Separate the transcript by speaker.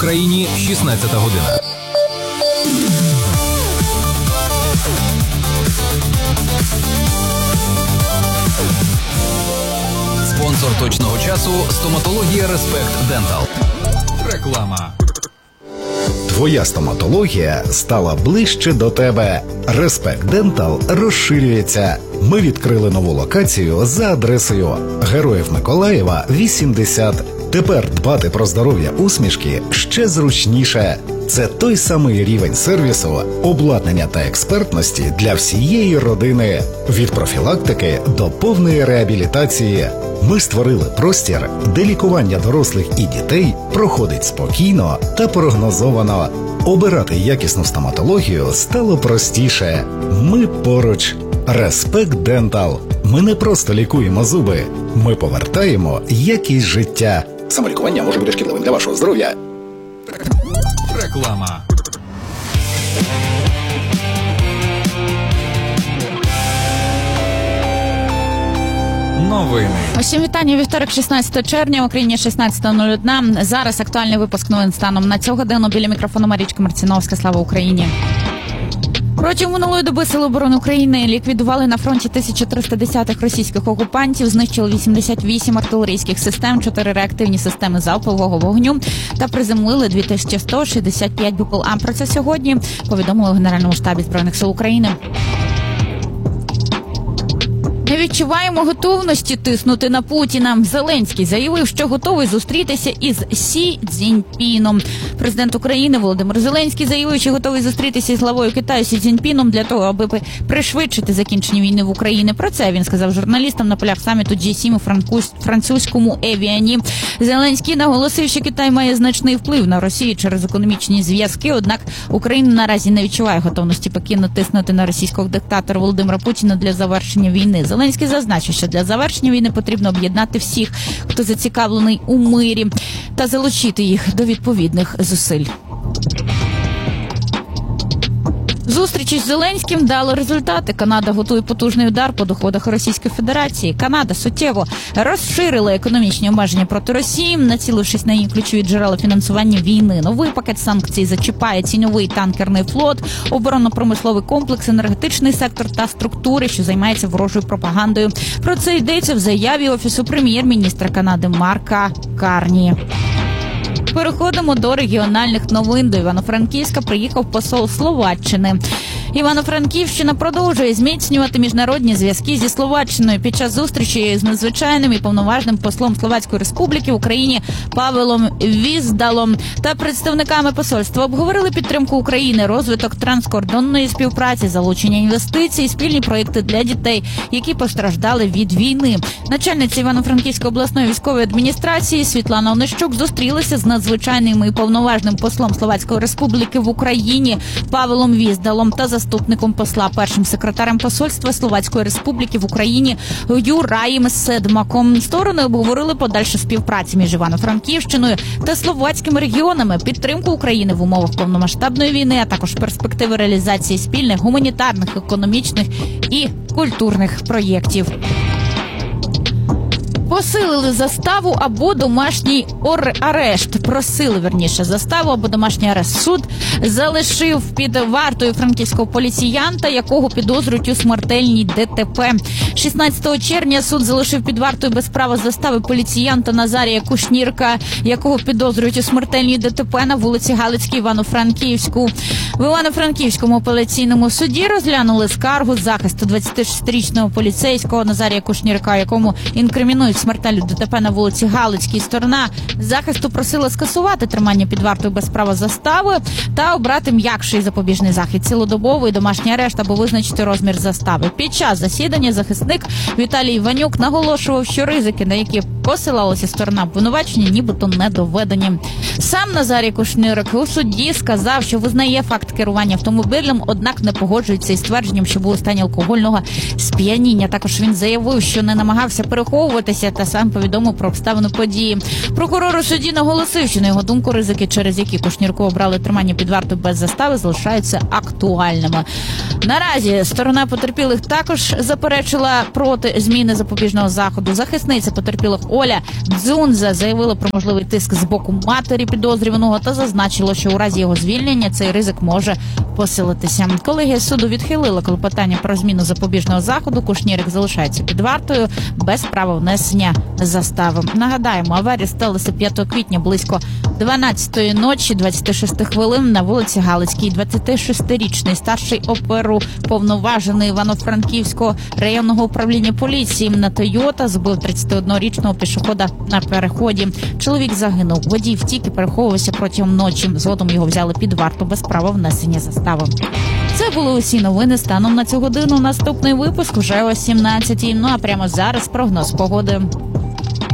Speaker 1: Україні 16 година. Спонсор точного часу – стоматологія Респект Дентал. Реклама.
Speaker 2: Твоя стоматологія стала ближче до тебе. Респект Дентал розширюється. Ми відкрили нову локацію за адресою Героїв Миколаєва, 80. Тепер дбати про здоров'я усмішки ще зручніше. Це той самий рівень сервісу, обладнання та експертності для всієї родини. Від профілактики до повної реабілітації. Ми створили простір, де лікування дорослих і дітей проходить спокійно та прогнозовано. Обирати якісну стоматологію стало простіше. Ми поруч. Респект Дентал. Ми не просто лікуємо зуби. Ми повертаємо якість життя. Самолікування може бути шкідливим для вашого здоров'я.
Speaker 1: Реклама. Новини.
Speaker 3: Усім вітання. Вівторок, 16 червня, в Україні 16:01. Зараз актуальний випуск новин станом на цю годину. Біля мікрофону Марічка Марціновська. Слава Україні. Протягом минулої доби Сили оборони України ліквідували на фронті 1310 російських окупантів, знищили 88 артилерійських систем, 4 реактивні системи залпового вогню та приземлили 2165 БПЛА. Про це сьогодні повідомили у Генеральному штабі Збройних сил України. Не відчуваємо готовності тиснути на Путіна. Зеленський заявив, що готовий зустрітися із Сі Цзіньпіном. Президент України Володимир Зеленський заявив, що готовий зустрітися із главою Китаю Сі Цзіньпіном для того, аби пришвидшити закінчення війни в Україні. Про це він сказав журналістам на полях саміту G7 у французькому Евіані. Зеленський наголосив, що Китай має значний вплив на Росію через економічні зв'язки, однак Україна наразі не відчуває готовності Пекіну тиснути на російського диктатора Володимира Путіна для завершення війни. Зеленський зазначив, що для завершення війни потрібно об'єднати всіх, хто зацікавлений у мирі, та залучити їх до відповідних зусиль. Зустріч із Зеленським дали результати. Канада готує потужний удар по доходах Російської Федерації. Канада суттєво розширила економічні обмеження проти Росії, націлившись на її ключові джерела фінансування війни. Новий пакет санкцій зачіпає тіньовий танкерний флот, оборонно-промисловий комплекс, енергетичний сектор та структури, що займаються ворожою пропагандою. Про це йдеться в заяві Офісу прем'єр-міністра Канади Марка Карні. Переходимо до регіональних новин. До Івано-Франківська приїхав посол Словаччини. Івано-Франківщина продовжує зміцнювати міжнародні зв'язки зі Словаччиною. Під час зустрічі з надзвичайним і повноважним послом Словацької Республіки в Україні Павелом Віздалом та представниками посольства обговорили підтримку України, розвиток транскордонної співпраці, залучення інвестицій, спільні проєкти для дітей, які постраждали від війни. Начальниця Івано-Франківської обласної військової адміністрації Світлана Онищук зустрілася з надзвичайним і повноважним послом Словацької Республіки в Україні Павелом Віздалом та заступником посла, першим секретарем посольства Словацької Республіки в Україні Юраєм Седмаком. Сторони обговорили подальшу співпрацю між Івано-Франківщиною та словацькими регіонами, підтримку України в умовах повномасштабної війни, а також перспективи реалізації спільних гуманітарних, економічних і культурних проєктів. Посилили заставу або домашній арешт. Просили, заставу або домашній арешт. Суд залишив під вартою франківського поліціянта, якого підозрюють у смертельній ДТП. 16 червня суд залишив під вартою без права застави поліціянта Назарія Кушнірка, якого підозрюють у смертельній ДТП на вулиці Галицькій, Івано-Франківську. В Івано-Франківському апеляційному суді розглянули скаргу захисту 26-річного поліцейського Назарія Кушнірка, якому інкримінують смертельну ДТП на вулиці Галицькій. Сторона захисту просила скасувати тримання під вартою без права застави та обрати м'якший запобіжний захід – цілодобовий домашній арешт або визначити розмір застави. Під час засідання захисник Віталій Іванюк наголошував, що ризики, на які посилалася сторона обвинувачення, нібито не доведені. Сам Назарій Кушнірик у суді сказав, що визнає факт керування автомобілем, однак не погоджується із твердженням, що був у стані алкогольного сп'яніння. Також він заявив, що не намагався переховуватися та сам повідомив про обставину події. Прокурор у суді наголосив, що на його думку ризики, через які Кушнірку обрали тримання під вартою без застави, залишаються актуальними. Наразі сторона потерпілих також заперечила проти зміни запобіжного заходу. Захисниця потерпілих Оля Дзунза заявила про можливий тиск з боку матері підозрюваного та зазначила, що у разі його звільнення цей ризик може посилитися. Колегія суду відхилила клопотання про зміну запобіжного заходу. Кушнірик залишається під вартою без права внесення застави. Нагадаємо, аварія сталася 5 квітня близько 12-ї ночі, 26 хвилин на вулиці Галицькій. 26-річний старший оперуповноважений Івано-Франківського районного управління поліції на Тойота збив 31-річного пішохода на переході. Чоловік загинув. Водій втік і переховувався протягом ночі. Згодом його взяли під варту без права внесення застави. Це були усі новини станом на цю годину. Наступний випуск вже о 17-й. Ну а прямо зараз прогноз погоди.